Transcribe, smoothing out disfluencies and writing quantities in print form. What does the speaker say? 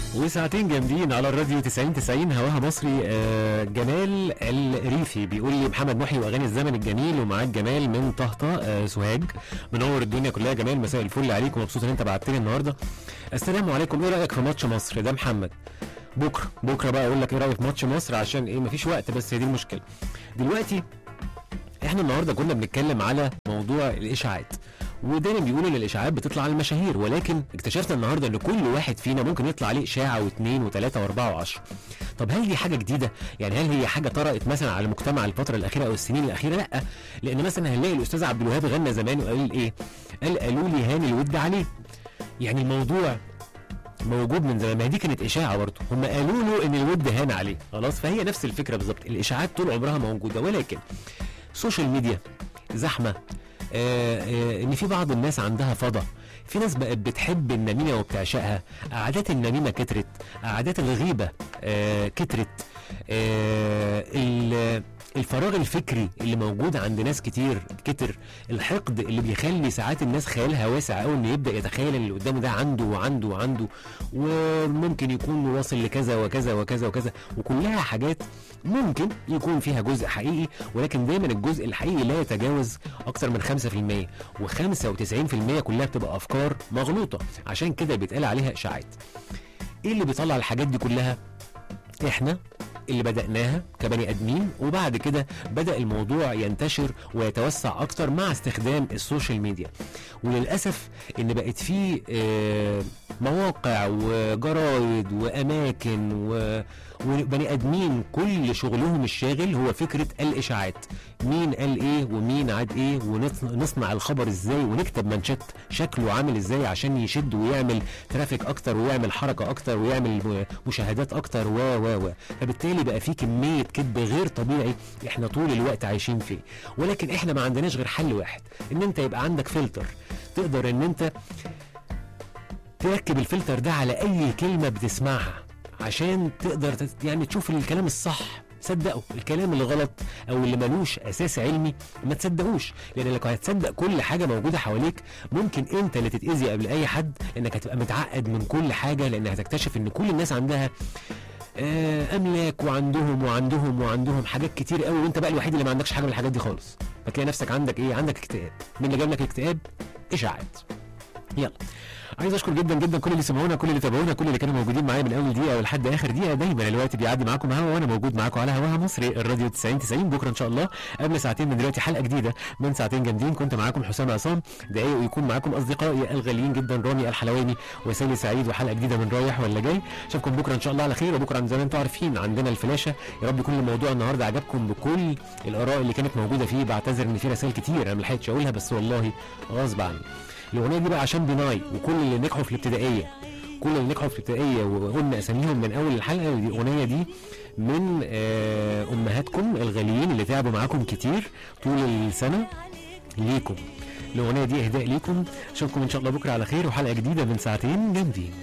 وساعتين جامدين على الراديو 90 هواها مصري. جمال الريفي بيقول لي محمد محي واغاني الزمن الجميل، ومعاك جمال من طهطا سوهاج. منور الدنيا كلها جمال، مساء الفل عليك ومبسوط ان انت بعت لي النهارده. السلام عليكم، ايه رايك في ماتش مصر؟ ده محمد. بكره بقى اقول لك ايه رايك في ماتش مصر، عشان ايه مفيش وقت، بس هي دي المشكله. دلوقتي احنا النهارده كنا بنتكلم على موضوع الاشاعات، ودايما بيقولوا ان الاشاعات بتطلع على المشاهير، ولكن اكتشفنا النهارده ان كل واحد فينا ممكن يطلع عليه اشاعه واثنين وثلاثه واربعه وعشره. طب هل دي حاجه جديده؟ يعني هل هي حاجه طرأت مثلا على المجتمع الفتره الاخيره او السنين الاخيره؟ لا، لان مثلا هنلاقي الاستاذ عبد الوهاب غنى زمان وقال ايه؟ قالوا لي هاني الود عليه. يعني الموضوع موجود من زمان، ما دي كانت اشاعه برضه، هم قالوا له ان الود هان عليه خلاص. فهي نفس الفكره بالظبط، الاشاعات طول عمرها موجوده، ولكن السوشيال ميديا زحمه. ان في بعض الناس عندها فضا، في ناس بقت بتحب النميمه وبتعشقها، قعدات النميمه كترت، قعدات الغيبه كترت، الفراغ الفكري اللي موجود عند ناس كتير كتر، الحقد اللي بيخلي ساعات الناس خيالها واسع قوي، ان يبدا يتخيل اللي قدامه ده عنده وعنده وعنده، وممكن يكون واصل لكذا وكذا وكذا وكذا، وكلها حاجات ممكن يكون فيها جزء حقيقي، ولكن دايما الجزء الحقيقي لا يتجاوز اكتر من 5%، و95% كلها بتبقى افكار مغلوطه، عشان كده بيتقال عليها اشاعات. ايه اللي بيطلع الحاجات دي كلها؟ احنا اللي بدأناها كبني ادمين، وبعد كده بدأ الموضوع ينتشر ويتوسع اكتر مع استخدام السوشيال ميديا. وللأسف ان بقت فيه مواقع وجرايد واماكن وبني ادمين كل شغلهم الشاغل هو فكرة الاشاعات، مين قال ايه ومين عاد ايه، ونصنع الخبر ازاي، ونكتب منشات شكله عامل ازاي عشان يشد ويعمل ترافيك اكتر ويعمل حركة اكتر ويعمل مشاهدات اكتر و فبالتالي بقى في كمية كذب غير طبيعي احنا طول الوقت عايشين فيه. ولكن احنا ما عندناش غير حل واحد، ان انت يبقى عندك فلتر، تقدر ان انت تركب الفلتر ده على اي كلمة بتسمعها، عشان تقدر يعني تشوف الكلام الصح صدقه، الكلام اللي غلط او اللي ملوش اساس علمي ما تصدقوش، لان لو هتصدق كل حاجه موجوده حواليك ممكن انت اللي تتاذي قبل اي حد، لانك هتبقى متعقد من كل حاجه، لان هتكتشف ان كل الناس عندها املاك وعندهم حاجات كتير قوي، وانت بقى الوحيد اللي ما عندكش حاجه من الحاجات دي خالص، فتلاقي نفسك عندك ايه؟ عندك اكتئاب. مين اللي جاب لك الاكتئاب؟ اشاعات. يلا، عايز اشكر جدا كل اللي سمعونا، كل اللي تابعونا، كل اللي كانوا موجودين معايا من اول دقيقه ولحد اخر دقيقه. دايما الوقت بيعدي معاكم هوا، وانا موجود معاكم على هواها مصري الراديو 90. بكره ان شاء الله قبل ساعتين من دلوقتي حلقه جديده من ساعتين جامدين. كنت معاكم حسام عصام، دقايق ويكون معاكم اصدقائي الغاليين جدا رامي الحلواني وسالي سعيد، وحلقه جديده من رايح ولا جاي. اشوفكم بكره ان شاء الله على خير. وبكره زي ما انتم عارفين عندنا الفلاشه. يا رب يكون الموضوع النهارده عجبكم بكل الاراء اللي كانت موجوده فيه. بعتذر ان في رسائل كتير انا ما لحقتش اقولها، بس والله غصب عني. الاغنيه دي بقى عشان بناي وكل اللي نجحوا في الابتدائيه، وقلنا اساميهم من اول الحلقه. الاغنيه دي من امهاتكم الغاليين اللي تعبوا معاكم كتير طول السنه، ليكم الاغنيه دي اهداء ليكم. اشوفكم ان شاء الله بكره على خير وحلقه جديده من ساعتين جامدين.